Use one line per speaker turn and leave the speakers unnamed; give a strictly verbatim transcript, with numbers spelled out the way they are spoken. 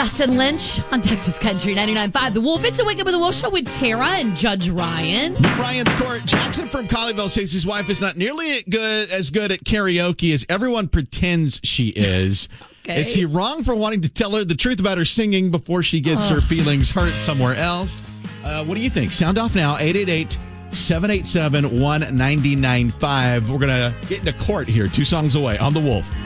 Dustin Lynch on Texas Country ninety-nine point five. The Wolf. It's a Wake Up with the Wolf show with Tara and Judge Ryan.
Ryan's Court. Jackson from Colleyville says his wife is not nearly good as good at karaoke as everyone pretends she is. Okay. Is he wrong for wanting to tell her the truth about her singing before she gets oh. her feelings hurt somewhere else? Uh, what do you think? Sound off now. eight eight eight, seven eight seven, one nine nine five. We're going to get into court here. Two songs away on The Wolf.